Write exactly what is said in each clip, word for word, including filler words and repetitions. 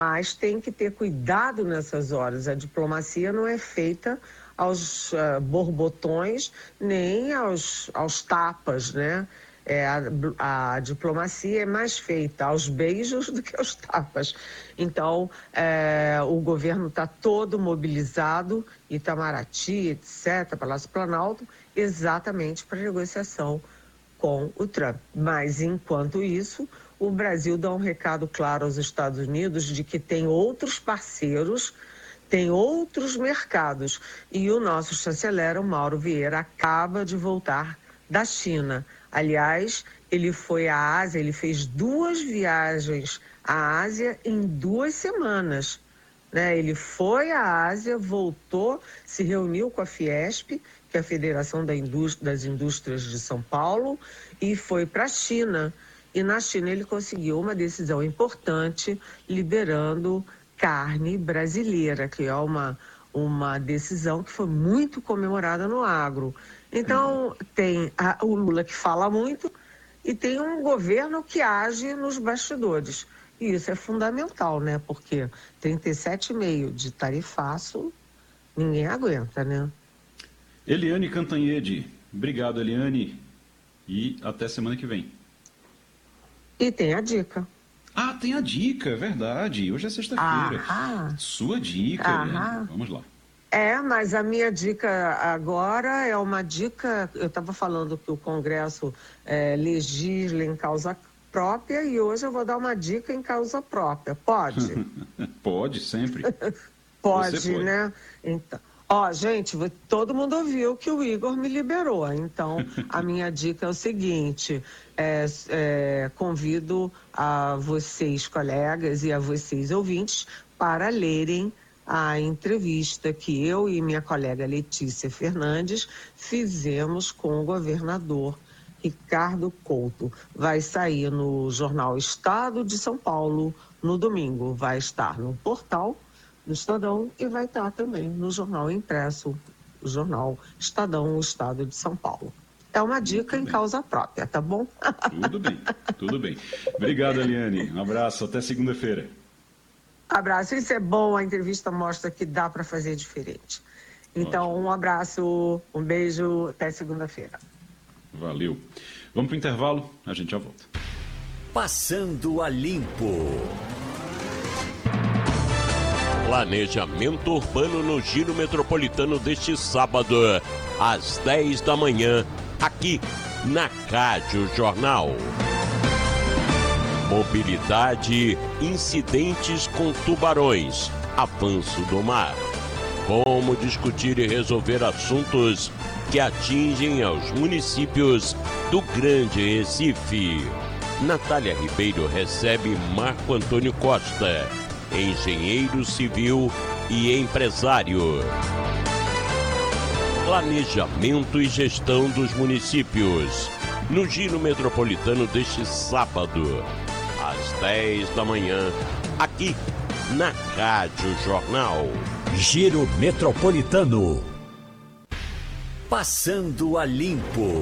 Mas tem que ter cuidado nessas horas. A diplomacia não é feita aos uh, borbotões nem aos, aos tapas, né? É, a, a diplomacia é mais feita aos beijos do que aos tapas. Então, é, o governo está todo mobilizado, Itamaraty, etcétera, Palácio Planalto, exatamente para negociação com o Trump. Mas, enquanto isso, o Brasil dá um recado claro aos Estados Unidos de que tem outros parceiros, tem outros mercados. E o nosso chanceler, o Mauro Vieira, acaba de voltar da China. Aliás, ele foi à Ásia, ele fez duas viagens à Ásia em duas semanas. Né? Ele foi à Ásia, voltou, se reuniu com a Fiesp, que é a Federação das Indústrias de São Paulo, e foi para a China. E na China ele conseguiu uma decisão importante, liberando carne brasileira, que é uma, uma decisão que foi muito comemorada no agro. Então, tem a, o Lula que fala muito e tem um governo que age nos bastidores. E isso é fundamental, né? Porque trinta e sete vírgula cinco de tarifaço, ninguém aguenta, né? Eliane Cantanhede. Obrigado, Eliane. E até semana que vem. E tem a dica. Ah, tem a dica, é verdade. Hoje é sexta-feira. Sua dica, Aham. Eliane. Vamos lá. É, mas a minha dica agora é uma dica, eu estava falando que o Congresso é, legisla em causa própria e hoje eu vou dar uma dica em causa própria. Pode? Pode, sempre. Pode, Você pode, né? Então, ó, gente, todo mundo ouviu que o Igor me liberou, então a minha dica é o seguinte, é, é, convido a vocês, colegas, e a vocês, ouvintes, para lerem a entrevista que eu e minha colega Letícia Fernandes fizemos com o governador Ricardo Couto. Vai sair no jornal Estado de São Paulo no domingo. Vai estar no portal do Estadão e vai estar também no jornal impresso, o jornal Estadão, o Estado de São Paulo. É uma dica em causa própria, tá bom? Tudo bem, tudo bem. Obrigado, Eliane. Um abraço, até segunda-feira. Abraço, isso é bom, a entrevista mostra que dá para fazer diferente. Então, ótimo. Um abraço, um beijo, até segunda-feira. Valeu. Vamos para o intervalo, a gente já volta. Passando a Limpo. Planejamento urbano no Giro Metropolitano deste sábado, às dez da manhã, aqui na Rádio Jornal. Mobilidade, incidentes com tubarões, avanço do mar. Como discutir e resolver assuntos que atingem aos municípios do Grande Recife. Natália Ribeiro recebe Marco Antônio Costa, engenheiro civil e empresário. Planejamento e gestão dos municípios, no Giro Metropolitano deste sábado, às dez da manhã, aqui na Rádio Jornal. Giro Metropolitano. Passando a Limpo.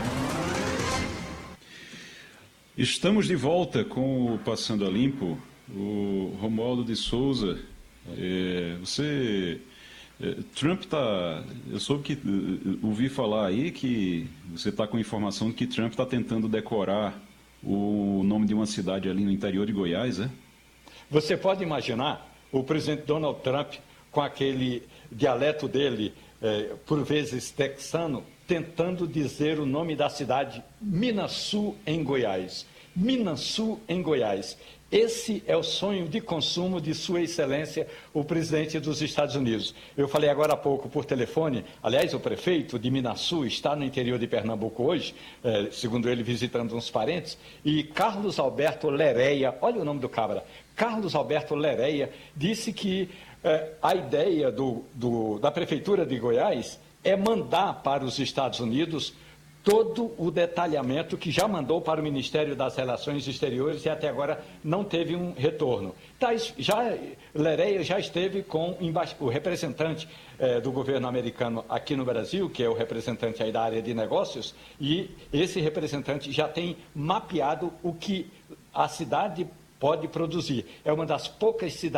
Estamos de volta com o Passando a Limpo. O Romualdo de Souza, é, você... É, Trump está... Eu soube que... Ouvi falar aí que você está com informação de que Trump está tentando decorar o nome de uma cidade ali no interior de Goiás, é? Você pode imaginar o presidente Donald Trump com aquele dialeto dele, é, por vezes texano, tentando dizer o nome da cidade Minaçu, em Goiás. Minaçu, em Goiás. Esse é o sonho de consumo de Sua Excelência, o presidente dos Estados Unidos. Eu falei agora há pouco por telefone, aliás, o prefeito de Minaçu está no interior de Pernambuco hoje, eh, segundo ele, visitando uns parentes, e Carlos Alberto Lereia, olha o nome do cabra, Carlos Alberto Lereia, disse que eh, a ideia do, do, da Prefeitura de Goiás é mandar para os Estados Unidos todo o detalhamento que já mandou para o Ministério das Relações Exteriores e até agora não teve um retorno. Tá, já, Lereia já esteve com o representante eh, do governo americano aqui no Brasil, que é o representante aí da área de negócios, e esse representante já tem mapeado o que a cidade pode produzir. É uma das poucas cidades